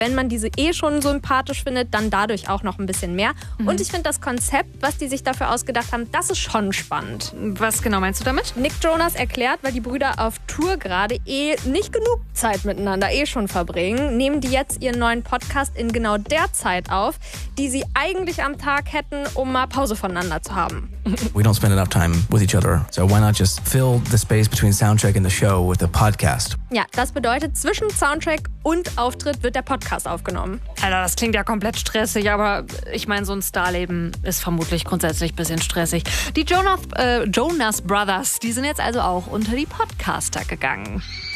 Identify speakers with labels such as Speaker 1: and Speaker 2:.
Speaker 1: wenn man diese schon sympathisch findet, dann dadurch auch noch ein bisschen mehr. Und ich finde das Konzept, was die sich dafür ausgedacht haben, das ist schon spannend.
Speaker 2: Was genau meinst du damit?
Speaker 1: Nick Jonas erklärt, weil die Brüder auf Tour gerade nicht genug Zeit miteinander schon verbringen, nehmen die jetzt ihren neuen Podcast in genau der Zeit auf, die sie eigentlich am Tag hätten, um mal Pause voneinander zu haben.
Speaker 3: We don't spend enough time with each other, so why not just fill the space between soundtrack and the show with a podcast?
Speaker 1: Ja, das bedeutet, zwischen Soundtrack und Auftritt wird der Podcast aufgenommen.
Speaker 2: Alter, das klingt ja komplett stressig, aber ich meine, so ein Starleben ist vermutlich grundsätzlich ein bisschen stressig. Die Jonas Brothers, die sind jetzt also auch unter die Podcaster gegangen.